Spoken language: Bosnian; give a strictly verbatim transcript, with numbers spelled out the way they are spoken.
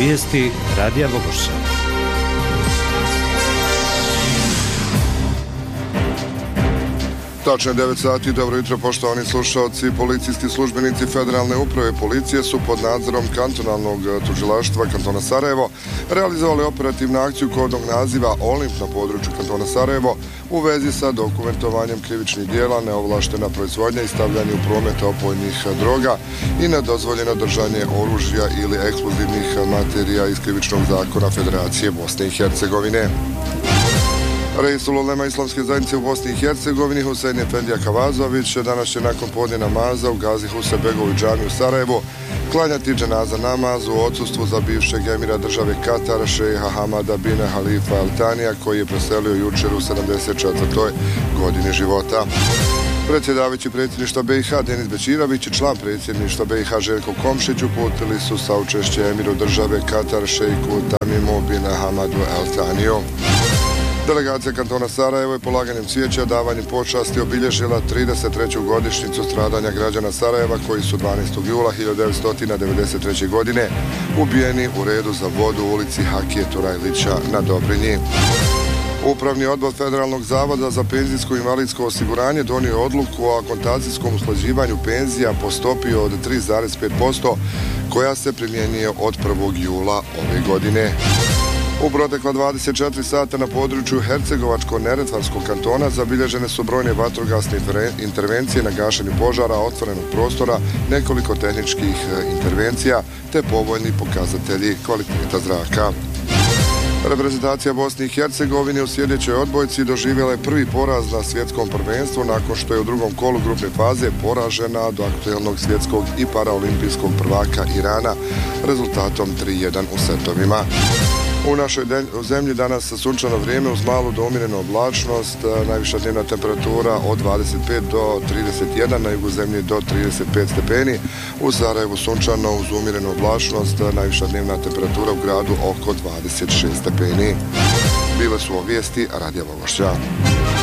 Vijesti Radija Vogošća. Tačno devet sati, dobro jutro poštovani slušalci. Policijski službenici Federalne uprave policije su pod nadzorom kantonalnog tužilaštva kantona Sarajevo realizovali operativnu akciju kodnog naziva Olimp na području kantona Sarajevo u vezi sa dokumentovanjem krivičnih djela, neovlaštena proizvodnja i stavljanje u promet opojnih droga i nedozvoljeno držanje oružja ili eksplozivnih materija iz krivičnog zakona Federacije Bosne i Hercegovine. Reisul ulema Islamske zajednice u Bosni i Hercegovini Husein Efendija Kavazović danas će nakon podne namaza u Gazi Husebegovi džamiji u Sarajevu klanjati dženaza namaz u odsustvu za bivšeg emira države Katar šejha Hamada bin Halifa Al Tanija koji je preselio jučer u sedamdeset četvrtoj godini života. Predsjedavajući predsjedništva B i H Denis Bećirović i član predsjedništva B i H Željko Komšić uputili su saučešće emiru države Katar šejku Tamimu bin Hamadu Al Taniju. Delegacija kantona Sarajevo je polaganjem cvijeća, davanjem počasti obilježila trideset treću godišnjicu stradanja građana Sarajeva koji su dvanaestog jula hiljadu devetsto devedeset treće. godine ubijeni u redu za vodu u ulici Hakije Turajlića na Dobrinji. Upravni odbor Federalnog zavoda za penzijsko i invalidsko osiguranje donio odluku o akontacijskom usklađivanju penzija po stopi od tri zarez pet posto koja se primjenjuje od prvog jula ove godine. U protekla dvadeset četiri sata na području Hercegovačko-Neretvanskog kantona zabilježene su brojne vatrogasne intervencije na gašenju požara, otvorenog prostora, nekoliko tehničkih intervencija te povoljni pokazatelji kvaliteta zraka. Reprezentacija Bosne i Hercegovine u sljedećoj odbojci doživjela je prvi poraz na svjetskom prvenstvu nakon što je u drugom kolu grupne faze poražena do aktuelnog svjetskog i paraolimpijskog prvaka Irana rezultatom tri jedan u setovima. U našoj zemlji danas sunčano vrijeme uz malu do umjerenu oblačnost, najviša dnevna temperatura od dvadeset pet do trideset jedan, na jugu zemlje do trideset pet stepeni. U Sarajevu sunčano uz umjerenu oblačnost, najviša dnevna temperatura u gradu oko dvadeset šest stepeni. Bile su ovo vijesti Radija Vogošća.